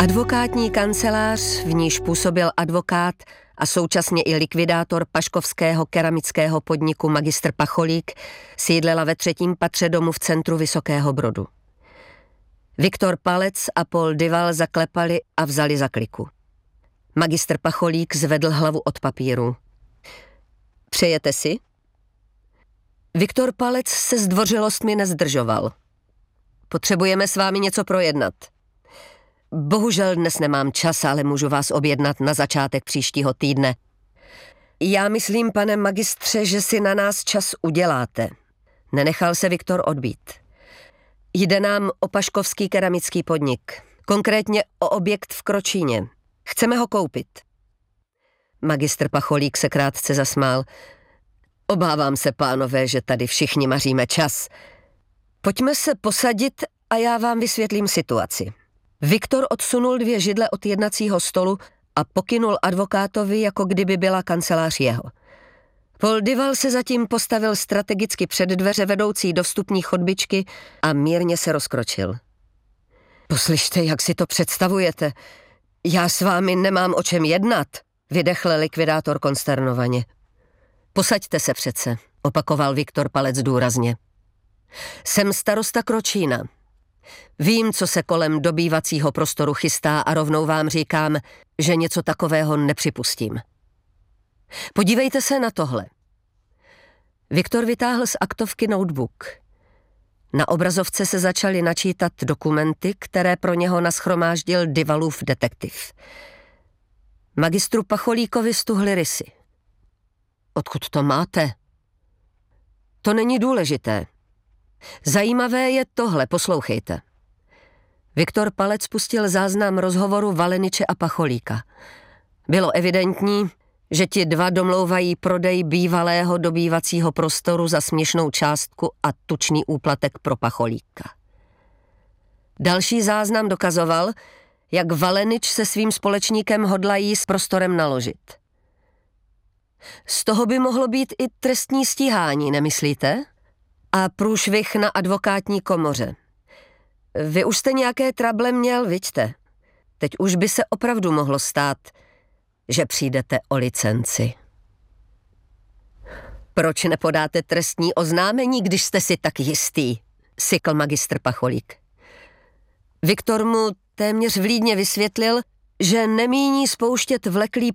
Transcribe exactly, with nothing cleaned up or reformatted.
Advokátní kancelář, v níž působil advokát a současně i likvidátor paškovského keramického podniku magistr Pacholík, sídlela ve třetím patře domu v centru Vysokého Brodu. Viktor Palec a Paul Duval zaklepali a vzali za kliku. Magistr Pacholík zvedl hlavu od papíru. Přejete si? Viktor Palec se zdvořilostmi nezdržoval. Potřebujeme s vámi něco projednat. Bohužel dnes nemám čas, ale můžu vás objednat na začátek příštího týdne. Já myslím, pane magistře, že si na nás čas uděláte. Nenechal se Viktor odbít. Jde nám o paškovský keramický podnik, konkrétně o objekt v Kročíně. Chceme ho koupit. Magistr Pacholík se krátce zasmál. Obávám se, pánové, že tady všichni maříme čas. Pojďme se posadit a já vám vysvětlím situaci. Viktor odsunul dvě židle od jednacího stolu a pokynul advokátovi, jako kdyby byla kancelář jeho. Paul Duval se zatím postavil strategicky před dveře vedoucí do vstupní chodbičky a mírně se rozkročil. Poslyšte, jak si to představujete? Já s vámi nemám o čem jednat, vydechl likvidátor konsternovaně. Posaďte se přece, opakoval Viktor Palec důrazně. Jsem starosta Kročína. Vím, co se kolem dobývacího prostoru chystá a rovnou vám říkám, že něco takového nepřipustím. Podívejte se na tohle. Viktor vytáhl z aktovky notebook. Na obrazovce se začaly načítat dokumenty, které pro něho nashromáždil Duvalův detektiv. Magistru Pacholíkovi stuhly rysy. Odkud to máte? To není důležité. Zajímavé je tohle, poslouchejte. Viktor Palec pustil záznam rozhovoru Valeniče a Pacholíka. Bylo evidentní, že ti dva domlouvají prodej bývalého dobývacího prostoru za směšnou částku a tučný úplatek pro Pacholíka. Další záznam dokazoval, jak Valenič se svým společníkem hodlají s prostorem naložit. Z toho by mohlo být i trestní stíhání, nemyslíte? A průšvih na advokátní komoře. Vy už jste nějaké trable měl, viďte? Teď už by se opravdu mohlo stát, že přijdete o licenci. Proč nepodáte trestní oznámení, když jste si tak jistý? Sykl magistr Pacholík. Viktor mu téměř vlídně vysvětlil, že nemíní spouštět vleklý